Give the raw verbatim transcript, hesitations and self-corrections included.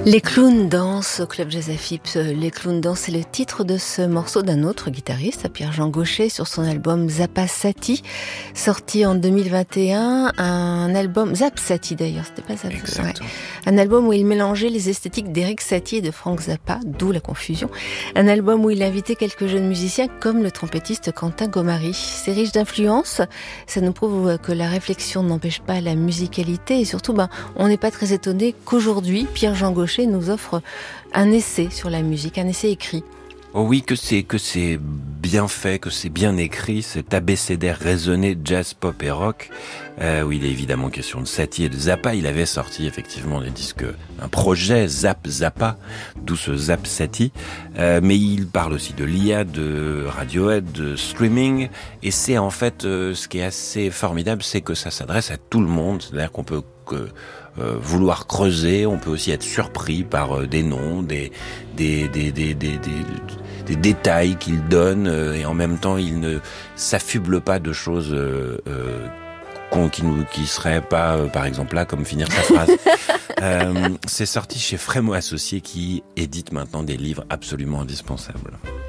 Les clowns dansent au Club Jazz F I P. Les clowns dansent, c'est le titre de ce morceau d'un autre guitariste, Pierre-Jean Gaucher, sur son album Zappa Satie, sorti en deux mille vingt et un. Un album, Zap Satie d'ailleurs, c'était pas Zap. Ouais. Un album où il mélangeait les esthétiques d'Éric Satie et de Frank Zappa, d'où la confusion. Un album où il invitait quelques jeunes musiciens comme le trompettiste Quentin Gomary. C'est riche d'influences, ça nous prouve que la réflexion n'empêche pas la musicalité et surtout, ben, on n'est pas très étonné qu'aujourd'hui, Pierre-Jean Gaucher nous offre un essai sur la musique, un essai écrit. Oh oui, que c'est que c'est bien fait, que c'est bien écrit, cet abécédaire raisonné jazz, pop et rock, euh, où il est évidemment question de Satie et de Zappa. Il avait sorti effectivement des disques, un projet Zap Zappa, d'où ce Zap Satie, euh, mais il parle aussi de l'I A, de Radiohead, de streaming, et c'est en fait euh, ce qui est assez formidable, c'est que ça s'adresse à tout le monde, c'est-à-dire qu'on peut que Euh, vouloir creuser, on peut aussi être surpris par euh, des noms, des des des des des, des, des détails qu'il donne euh, et en même temps il ne s'affuble pas de choses euh, euh, qu'on, qui nous qui seraient pas euh, par exemple là comme finir sa phrase. euh, c'est sorti chez Frémo Associés qui édite maintenant des livres absolument indispensables.